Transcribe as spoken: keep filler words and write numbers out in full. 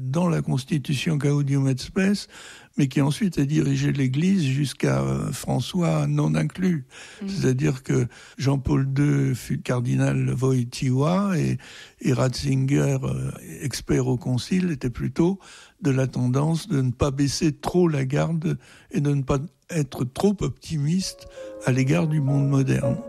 dans la Constitution Gaudium et Spes, mais qui ensuite a dirigé l'Église jusqu'à euh, François non inclus. Mmh. C'est-à-dire que Jean-Paul deux fut cardinal Wojtyła et, et Ratzinger, euh, expert au concile, était plutôt de la tendance de ne pas baisser trop la garde et de ne pas être trop optimiste à l'égard du monde moderne.